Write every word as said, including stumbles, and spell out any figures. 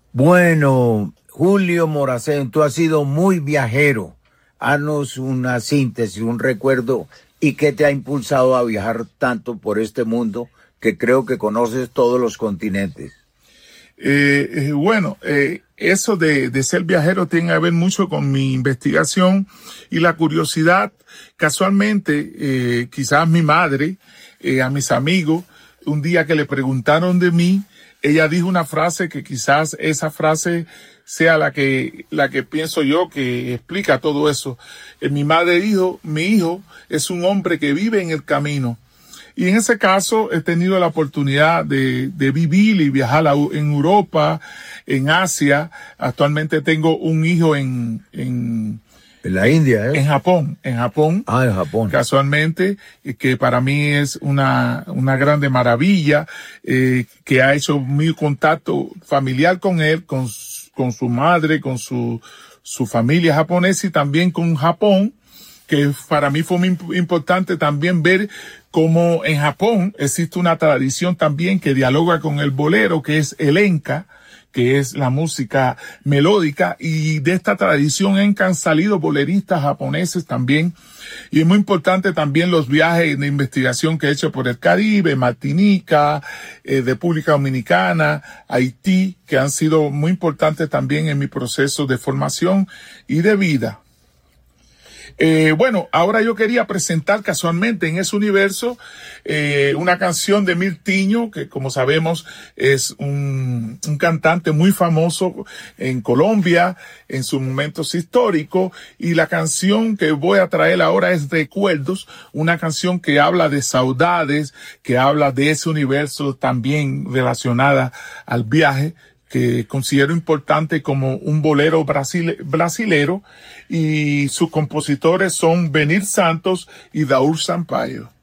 Bueno, Julio Moracén, tú has sido muy viajero. Haznos una síntesis, un recuerdo y qué te ha impulsado a viajar tanto por este mundo que creo que conoces todos los continentes. Eh, eh, bueno, eh, eso de, de ser viajero tiene que ver mucho con mi investigación y la curiosidad. Casualmente, eh, quizás mi madre, eh, a mis amigos, un día que le preguntaron de mí, ella dijo una frase que quizás esa frase sea la que, la que pienso yo que explica todo eso. Eh, mi madre dijo, mi hijo es un hombre que vive en el camino. Y en ese caso he tenido la oportunidad de, de vivir y viajar a, en Europa, en Asia. Actualmente tengo un hijo en, en, En la India, ¿eh? en Japón, en Japón. Ah, en Japón. Casualmente, que para mí es una, una grande maravilla, eh, que ha hecho mi contacto familiar con él, con, con su madre, con su, su familia japonesa y también con Japón, que para mí fue muy importante también ver cómo en Japón existe una tradición también que dialoga con el bolero, que es el enka, que es la música melódica, y de esta tradición han salido boleristas japoneses también. Y es muy importante también los viajes de investigación que he hecho por el Caribe, Martinica, eh, República Dominicana, Haití, que han sido muy importantes también en mi proceso de formación y de vida. Eh, bueno, ahora yo quería presentar casualmente en ese universo eh, una canción de Mirtiño, que como sabemos es un, un cantante muy famoso en Colombia en sus momentos históricos, y la canción que voy a traer ahora es Recuerdos, una canción que habla de saudades, que habla de ese universo también relacionada al viaje, que considero importante como un bolero brasil, brasilero, y sus compositores son Benir Santos y Daur Sampaio.